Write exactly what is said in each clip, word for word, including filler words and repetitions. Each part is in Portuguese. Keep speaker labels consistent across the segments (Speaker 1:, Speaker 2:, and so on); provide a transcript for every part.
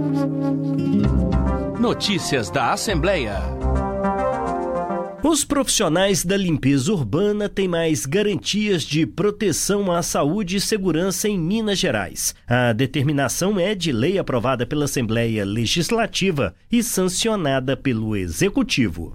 Speaker 1: Notícias da Assembleia.
Speaker 2: Os profissionais da limpeza urbana têm mais garantias de proteção à saúde e segurança em Minas Gerais. A determinação é de lei aprovada pela Assembleia Legislativa e sancionada pelo Executivo.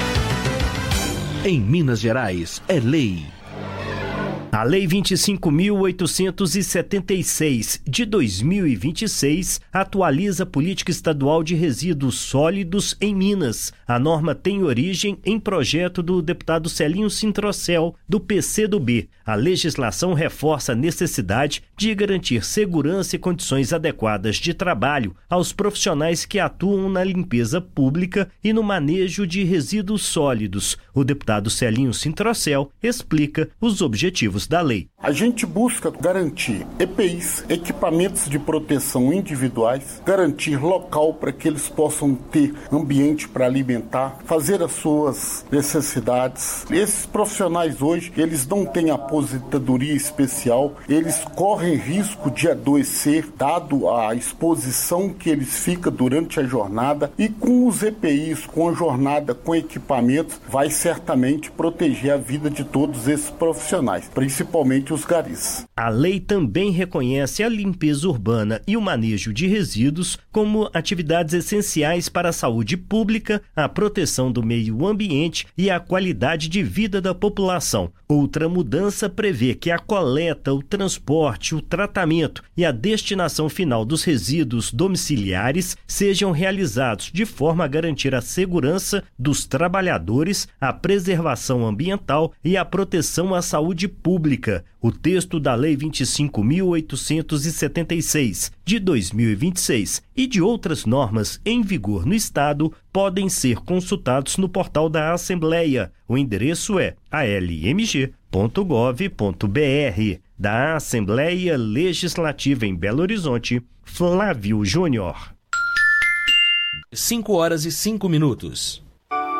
Speaker 1: Em Minas Gerais, é lei.
Speaker 2: A Lei vinte e cinco mil oitocentos e setenta e seis, de dois mil e vinte e seis, atualiza a política estadual de resíduos sólidos em Minas. A norma tem origem em projeto do deputado Celinho Sintrocel, do P C do B. A legislação reforça a necessidade de garantir segurança e condições adequadas de trabalho aos profissionais que atuam na limpeza pública e no manejo de resíduos sólidos. O deputado Celinho Sintrocel explica os objetivos da lei.
Speaker 3: A gente busca garantir E P Is, equipamentos de proteção individuais, garantir local para que eles possam ter ambiente para alimentar, fazer as suas necessidades. Esses profissionais hoje, eles não têm aposentadoria especial, eles correm risco de adoecer, dado a exposição que eles ficam durante a jornada, e com os E P Is, com a jornada, com equipamentos, vai certamente proteger a vida de todos esses profissionais, principalmente os garis.
Speaker 2: A lei também reconhece a limpeza urbana e o manejo de resíduos como atividades essenciais para a saúde pública, a proteção do meio ambiente e a qualidade de vida da população. Outra mudança prevê que a coleta, o transporte, o tratamento e a destinação final dos resíduos domiciliares sejam realizados de forma a garantir a segurança dos trabalhadores, a preservação ambiental e a proteção à saúde pública. O texto da Lei vinte e cinco mil oitocentos e setenta e seis, de dois mil e vinte e seis, e de outras normas em vigor no Estado podem ser consultados no portal da Assembleia. O endereço é a l m g ponto gov ponto b r. Da Assembleia Legislativa em Belo Horizonte, Flávio Júnior.
Speaker 1: cinco horas e cinco minutos.